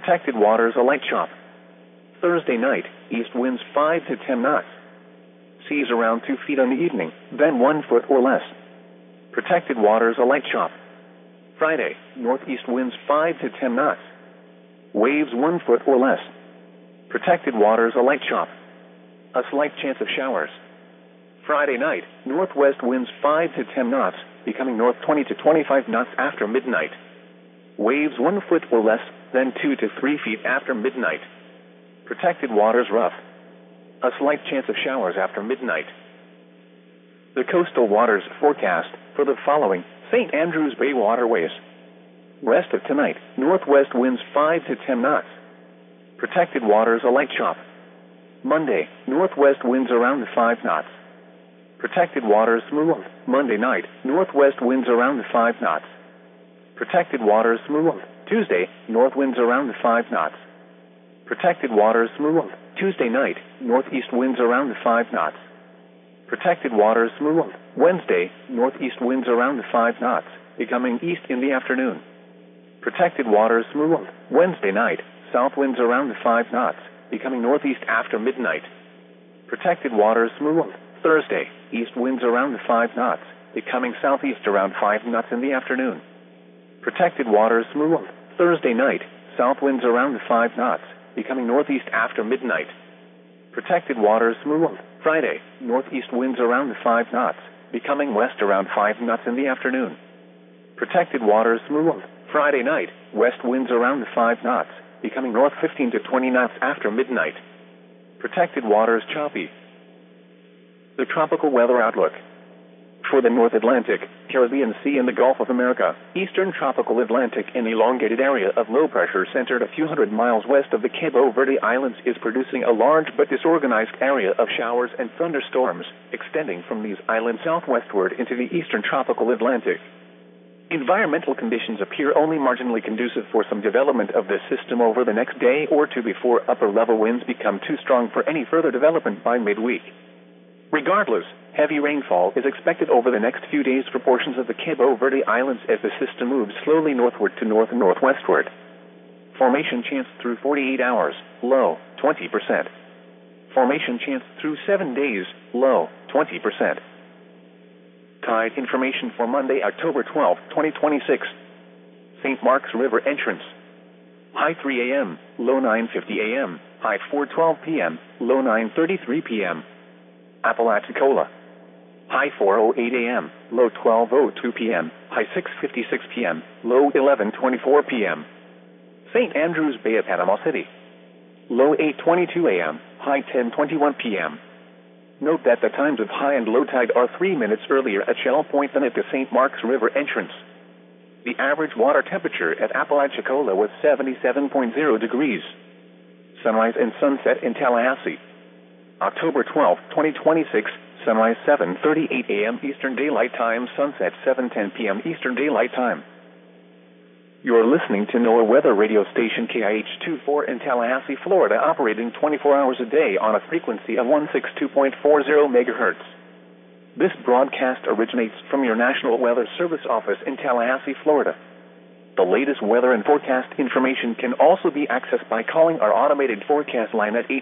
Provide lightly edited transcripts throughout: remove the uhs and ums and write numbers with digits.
Protected waters, a light chop. Thursday night, east winds 5 to 10 knots. Seas around 2 feet on the evening, then 1 foot or less. Protected waters, a light chop. Friday, northeast winds 5 to 10 knots. Waves 1 foot or less. Protected waters, a light chop. A slight chance of showers. Friday night, northwest winds 5 to 10 knots, becoming north 20 to 25 knots after midnight. Waves 1 foot or less, then 2 to 3 feet after midnight. Protected waters, rough. A slight chance of showers after midnight. The coastal waters forecast for the following St. Andrews Bay waterways. Rest of tonight, northwest winds 5 to 10 knots. Protected waters, a light chop. Monday, northwest winds around 5 knots. Protected waters, smooth. Monday night, northwest winds around 5 knots. Protected waters, smooth. Tuesday, north winds around 5 knots. Protected waters, smooth. Tuesday night, northeast winds around 5 knots. Protected waters, smooth. Wednesday, northeast winds around 5 knots, becoming east in the afternoon. Protected waters, smooth. Wednesday night, south winds around 5 knots, becoming northeast after midnight. Protected waters, smooth. Thursday, east winds around 5 knots, becoming southeast around 5 knots in the afternoon. Protected waters, smooth. Thursday night, south winds around 5 knots, becoming northeast after midnight. Protected waters, smooth. Friday, northeast winds around 5 knots, becoming west around 5 knots in the afternoon. Protected waters, smooth. Friday night, west winds around 5 knots, becoming north 15 to 20 knots after midnight. Protected waters, choppy. The tropical weather outlook. For the North Atlantic, Caribbean Sea and the Gulf of America, eastern tropical Atlantic, an elongated area of low pressure centered a few hundred miles west of the Cabo Verde Islands is producing a large but disorganized area of showers and thunderstorms, extending from these islands southwestward into the eastern tropical Atlantic. Environmental conditions appear only marginally conducive for some development of this system over the next day or two before upper-level winds become too strong for any further development by midweek. Regardless, heavy rainfall is expected over the next few days for portions of the Cabo Verde Islands as the system moves slowly northward to north and northwestward. Formation chance through 48 hours, low, 20%. Formation chance through 7 days, low, 20%. Tide information for Monday, October 12, 2026. St. Mark's River entrance. High 3 a.m., low 9:50 a.m., high 4:12 p.m., low 9:33 p.m. Apalachicola. High 4:08 a.m., low 12:02 p.m., high 6:56 p.m., low 11:24 p.m. St. Andrews Bay at Panama City. Low 8:22 a.m., high 10:21 p.m. Note that the times of high and low tide are 3 minutes earlier at Shell Point than at the St. Mark's River entrance. The average water temperature at Apalachicola was 77.0 degrees. Sunrise and sunset in Tallahassee. October 12, 2026, sunrise 7:38 a.m. Eastern Daylight Time, sunset 7:10 p.m. Eastern Daylight Time. You're listening to NOAA weather radio station KIH-24 in Tallahassee, Florida, operating 24 hours a day on a frequency of 162.40 megahertz. This broadcast originates from your National Weather Service office in Tallahassee, Florida. The latest weather and forecast information can also be accessed by calling our automated forecast line at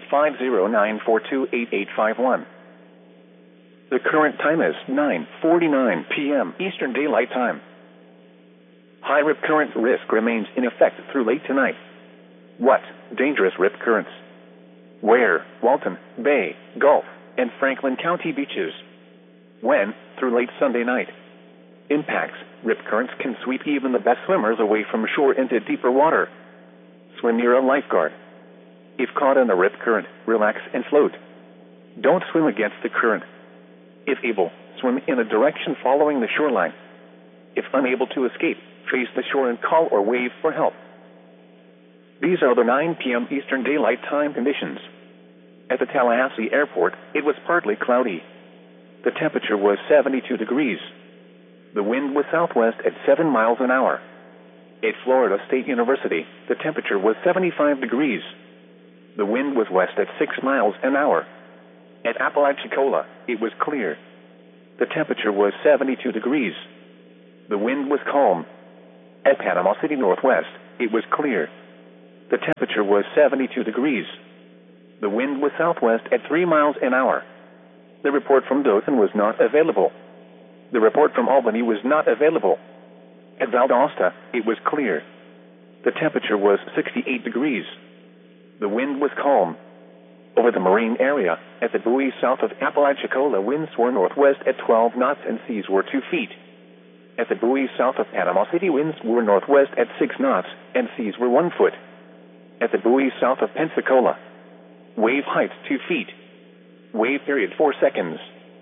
850-942-8851. The current time is 9:49 p.m. Eastern Daylight Time. High rip current risk remains in effect through late tonight. What? Dangerous rip currents. Where? Walton, Bay, Gulf, and Franklin County beaches. When? Through late Sunday night. Impacts. Rip currents can sweep even the best swimmers away from shore into deeper water. Swim near a lifeguard. If caught in a rip current, relax and float. Don't swim against the current. If able, swim in a direction following the shoreline. If unable to escape, face the shore and call or wave for help. These are the 9 p.m. Eastern Daylight Time conditions. At the Tallahassee Airport, it was partly cloudy. The temperature was 72 degrees. The wind was southwest at 7 miles an hour. At Florida State University, the temperature was 75 degrees. The wind was west at 6 miles an hour. At Apalachicola, it was clear. The temperature was 72 degrees. The wind was calm. At Panama City Northwest, it was clear. The temperature was 72 degrees. The wind was southwest at 3 miles an hour. The report from Dothan was not available. The report from Albany was not available. At Valdosta, it was clear. The temperature was 68 degrees. The wind was calm. Over the marine area, at the buoy south of Apalachicola, winds were northwest at 12 knots and seas were 2 feet. At the buoy south of Panama City, winds were northwest at 6 knots and seas were 1 foot. At the buoy south of Pensacola, wave height 2 feet. Wave period 4 seconds.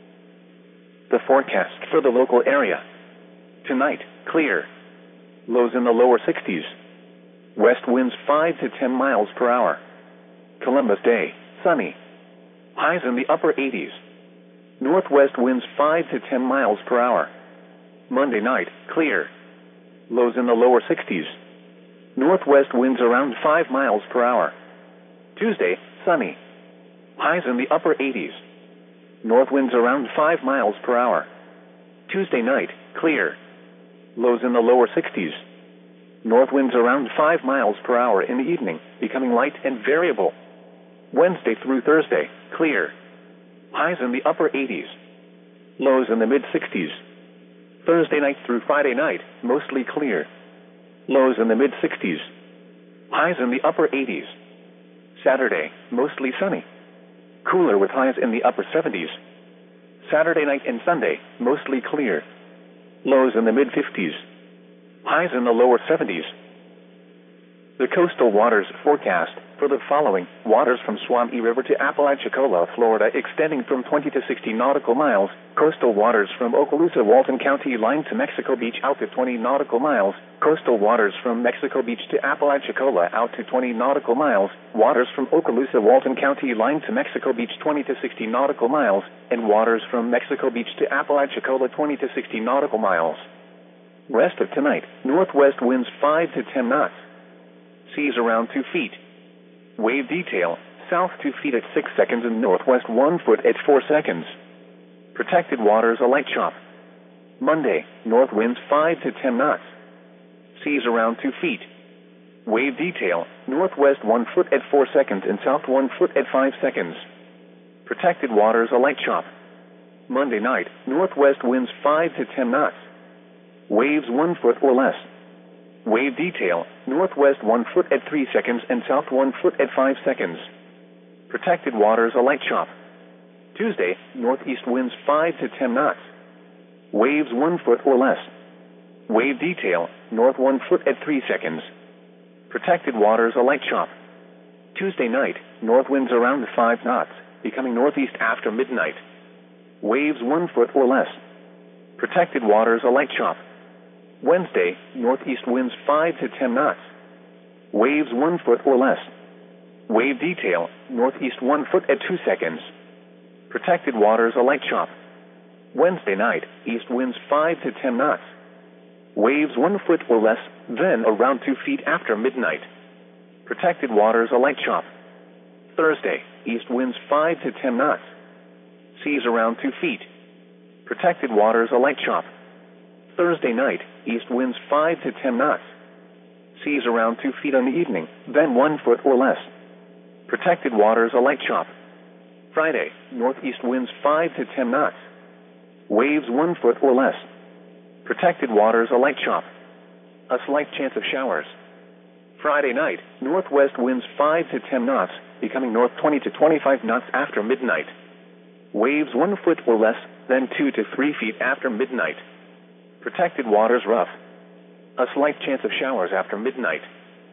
The forecast for the local area. Tonight, clear. Lows in the lower 60s. West winds 5 to 10 miles per hour. Columbus Day, sunny. Highs in the upper 80s. Northwest winds 5 to 10 miles per hour. Monday night, clear. Lows in the lower 60s. Northwest winds around 5 miles per hour. Tuesday, sunny. Highs in the upper 80s. North winds around 5 miles per hour. Tuesday night, clear. Lows in the lower 60s. North winds around 5 miles per hour in the evening, becoming light and variable. Wednesday through Thursday, clear. Highs in the upper 80s. Lows in the mid-60s. Thursday night through Friday night, mostly clear. Lows in the mid-60s. Highs in the upper 80s. Saturday, mostly sunny. Cooler with highs in the upper 70s. Saturday night and Sunday, mostly clear. Lows in the mid-50s. Highs in the lower 70s. The coastal waters forecast for the following: waters from Suwannee River to Apalachicola, Florida, extending from 20 to 60 nautical miles. Coastal waters from Okaloosa, Walton County line to Mexico Beach out to 20 nautical miles. Coastal waters from Mexico Beach to Apalachicola out to 20 nautical miles. Waters from Okaloosa, Walton County line to Mexico Beach 20 to 60 nautical miles. And waters from Mexico Beach to Apalachicola 20 to 60 nautical miles. Rest of tonight, northwest winds 5 to 10 knots. Seas around 2 feet. Wave detail, south 2 feet at 6 seconds and northwest 1 foot at 4 seconds. Protected waters a light chop. Monday, north winds 5 to 10 knots. Seas around 2 feet. Wave detail, northwest 1 foot at 4 seconds and south 1 foot at 5 seconds. Protected waters a light chop. Monday night, northwest winds 5 to 10 knots. Waves 1 foot or less. Wave detail, northwest 1 foot at 3 seconds and south 1 foot at 5 seconds. Protected waters a light chop. Tuesday, northeast winds 5 to 10 knots. Waves 1 foot or less. Wave detail, north 1 foot at 3 seconds. Protected waters a light chop. Tuesday night, north winds around 5 knots, becoming northeast after midnight. Waves 1 foot or less. Protected waters a light chop. Wednesday, northeast winds 5 to 10 knots. Waves 1 foot or less. Wave detail, northeast 1 foot at 2 seconds. Protected waters a light chop. Wednesday night, east winds 5 to 10 knots. Waves 1 foot or less, then around 2 feet after midnight. Protected waters a light chop. Thursday, east winds 5 to 10 knots. Seas around 2 feet. Protected waters a light chop. Thursday night, east winds 5 to 10 knots. Seas around 2 feet in the evening, then 1 foot or less. Protected waters a light chop. Friday, northeast winds 5 to 10 knots. Waves 1 foot or less. Protected waters a light chop. A slight chance of showers. Friday night, northwest winds 5 to 10 knots, becoming north 20 to 25 knots after midnight. Waves 1 foot or less, then 2 to 3 feet after midnight. Protected waters rough. A slight chance of showers after midnight.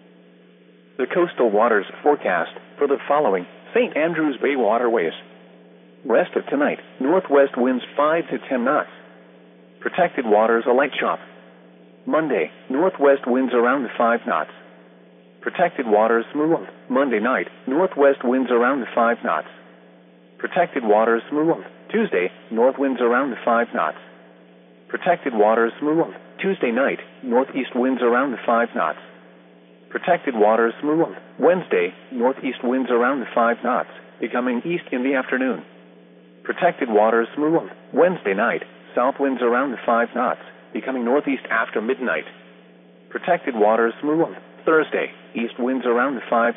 The coastal waters forecast for the following: St. Andrews Bay waterways. Rest of tonight, northwest winds 5 to 10 knots. Protected waters a light chop. Monday, northwest winds around 5 knots. Protected waters smooth. Monday night, northwest winds around 5 knots. Protected waters smooth. Tuesday, north winds around 5 knots. Protected waters smooth. Tuesday night, northeast winds around 5 knots. Protected waters smooth. Wednesday, northeast winds around 5 knots, becoming east in the afternoon. Protected waters smooth. Wednesday night, south winds around 5 knots, becoming northeast after midnight. Protected waters smooth. Thursday, east winds around 5